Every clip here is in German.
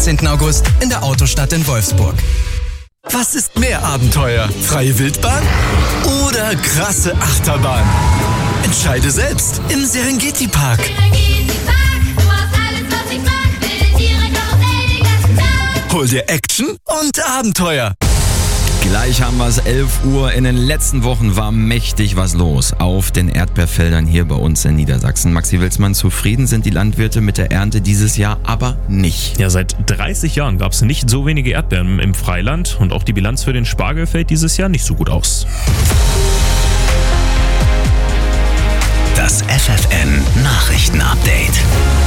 16. August in der Autostadt in Wolfsburg. Was ist mehr Abenteuer? Freie Wildbahn oder krasse Achterbahn? Entscheide selbst im Serengeti Park. Hol dir Action und Abenteuer. Gleich haben wir es, 11 Uhr. In den letzten Wochen war mächtig was los auf den Erdbeerfeldern hier bei uns in Niedersachsen. Maxi Wilsmann, zufrieden sind die Landwirte mit der Ernte dieses Jahr aber nicht. Ja, seit 30 Jahren gab es nicht so wenige Erdbeeren im Freiland und auch die Bilanz für den Spargel fällt dieses Jahr nicht so gut aus. Das FFN Nachrichten-Update.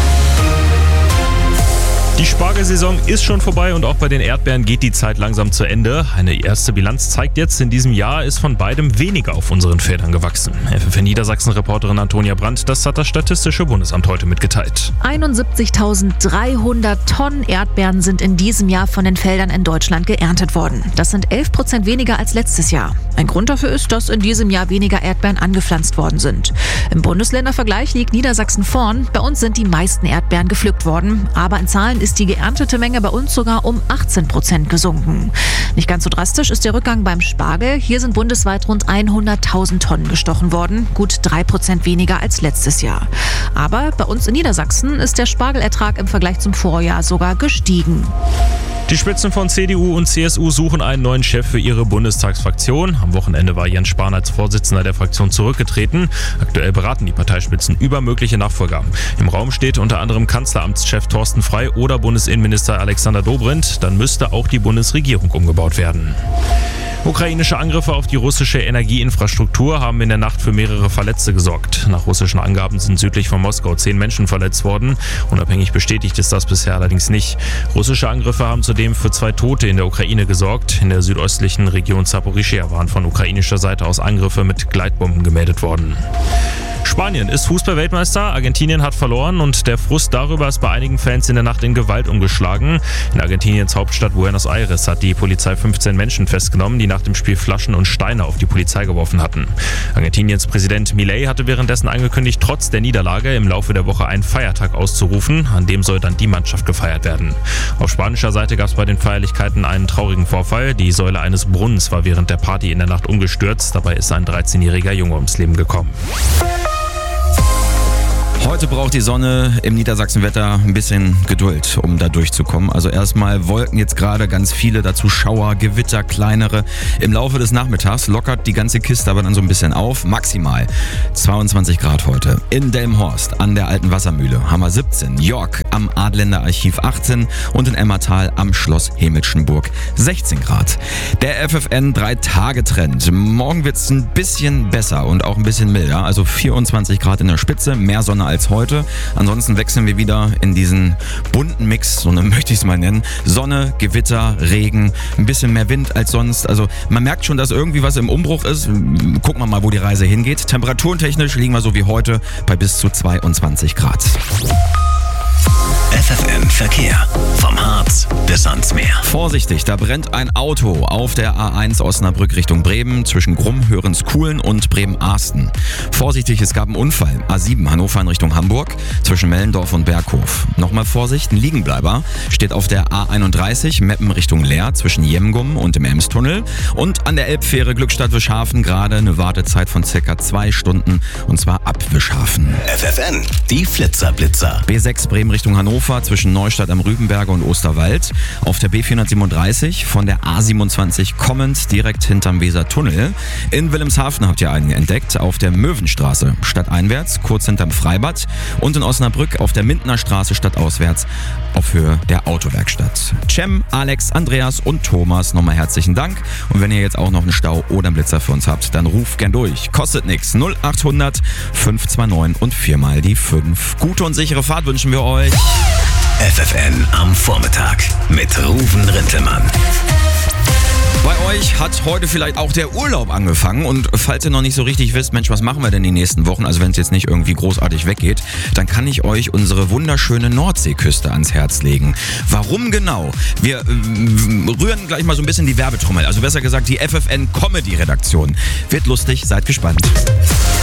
Die Spargelsaison ist schon vorbei und auch bei den Erdbeeren geht die Zeit langsam zu Ende. Eine erste Bilanz zeigt jetzt, in diesem Jahr ist von beidem weniger auf unseren Feldern gewachsen. FFN Niedersachsen-Reporterin Antonia Brandt, das hat das Statistische Bundesamt heute mitgeteilt. 71.300 Tonnen Erdbeeren sind in diesem Jahr von den Feldern in Deutschland geerntet worden. Das sind 11% weniger als letztes Jahr. Ein Grund dafür ist, dass in diesem Jahr weniger Erdbeeren angepflanzt worden sind. Im Bundesländervergleich liegt Niedersachsen vorn. Bei uns sind die meisten Erdbeeren gepflückt worden, aber in Zahlen ist die geerntete Menge bei uns sogar um 18% gesunken. Nicht ganz so drastisch ist der Rückgang beim Spargel. Hier sind bundesweit rund 100.000 Tonnen gestochen worden, gut 3% weniger als letztes Jahr. Aber bei uns in Niedersachsen ist der Spargelertrag im Vergleich zum Vorjahr sogar gestiegen. Die Spitzen von CDU und CSU suchen einen neuen Chef für ihre Bundestagsfraktion. Am Wochenende war Jens Spahn als Vorsitzender der Fraktion zurückgetreten. Aktuell beraten die Parteispitzen über mögliche Nachfolger. Im Raum steht unter anderem Kanzleramtschef Thorsten Frey oder Bundesinnenminister Alexander Dobrindt. Dann müsste auch die Bundesregierung umgebaut werden. Ukrainische Angriffe auf die russische Energieinfrastruktur haben in der Nacht für mehrere Verletzte gesorgt. Nach russischen Angaben sind südlich von Moskau 10 Menschen verletzt worden. Unabhängig bestätigt ist das bisher allerdings nicht. Russische Angriffe haben zudem für 2 Tote in der Ukraine gesorgt. In der südöstlichen Region Saporischschja waren von ukrainischer Seite aus Angriffe mit Gleitbomben gemeldet worden. Spanien ist Fußball-Weltmeister, Argentinien hat verloren und der Frust darüber ist bei einigen Fans in der Nacht in Gewalt umgeschlagen. In Argentiniens Hauptstadt Buenos Aires hat die Polizei 15 Menschen festgenommen, die nach dem Spiel Flaschen und Steine auf die Polizei geworfen hatten. Argentiniens Präsident Milei hatte währenddessen angekündigt, trotz der Niederlage im Laufe der Woche einen Feiertag auszurufen, an dem soll dann die Mannschaft gefeiert werden. Auf spanischer Seite gab es bei den Feierlichkeiten einen traurigen Vorfall. Die Säule eines Brunnens war während der Party in der Nacht umgestürzt. Dabei ist ein 13-jähriger Junge ums Leben gekommen. Heute braucht die Sonne im Niedersachsenwetter ein bisschen Geduld, um da durchzukommen. Also erstmal Wolken jetzt gerade, ganz viele, dazu Schauer, Gewitter, kleinere. Im Laufe des Nachmittags lockert die ganze Kiste aber dann so ein bisschen auf. Maximal 22 Grad heute. In Delmenhorst an der Alten Wassermühle haben wir 17. York am Adländer Archiv 18 und in Emmertal am Schloss Hemelschenburg 16 Grad. Der FFN 3-Tage-Trend. Morgen wird es ein bisschen besser und auch ein bisschen milder. Also 24 Grad in der Spitze, mehr Sonne als heute. Ansonsten wechseln wir wieder in diesen bunten Mix, so möchte ich es mal nennen. Sonne, Gewitter, Regen, ein bisschen mehr Wind als sonst. Also man merkt schon, dass irgendwie was im Umbruch ist. Gucken wir mal, wo die Reise hingeht. Temperaturentechnisch liegen wir so wie heute bei bis zu 22 Grad. FFN Verkehr. Vom Harz bis ans Meer. Vorsichtig, da brennt ein Auto auf der A1 Osnabrück Richtung Bremen zwischen Grumm-Hörenskuhlen und Bremen-Ahsten. Vorsichtig, es gab einen Unfall. A7 Hannover in Richtung Hamburg zwischen Mellendorf und Berghof. Nochmal Vorsicht, ein Liegenbleiber steht auf der A31 Meppen Richtung Leer zwischen Jemgum und dem Emstunnel. Und an der Elbfähre Glückstadt-Wischhafen gerade eine Wartezeit von ca. 2 Stunden und zwar ab Wischhafen. FFN, die Flitzerblitzer. B6 Bremen Richtung Hannover zwischen Neustadt am Rübenberge und Osterwald. Auf der B437 von der A27 kommend direkt hinterm Wesertunnel. In Wilhelmshaven habt ihr einen entdeckt. Auf der Möwenstraße stadteinwärts, kurz hinterm Freibad. Und in Osnabrück auf der Mindener Straße stadtauswärts auf Höhe der Autowerkstatt. Cem, Alex, Andreas und Thomas, nochmal herzlichen Dank. Und wenn ihr jetzt auch noch einen Stau oder einen Blitzer für uns habt, dann ruft gern durch. Kostet nichts. 0800 529 und 4 mal die 5. Gute und sichere Fahrt wünschen wir euch. FFN am Vormittag mit Ruven Rintelmann. Bei euch hat heute vielleicht auch der Urlaub angefangen und falls ihr noch nicht so richtig wisst, Mensch, was machen wir denn die nächsten Wochen, also wenn es jetzt nicht irgendwie großartig weggeht, dann kann ich euch unsere wunderschöne Nordseeküste ans Herz legen. Warum genau? Wir rühren gleich mal so ein bisschen die Werbetrommel, also besser gesagt die FFN Comedy Redaktion. Wird lustig, seid gespannt.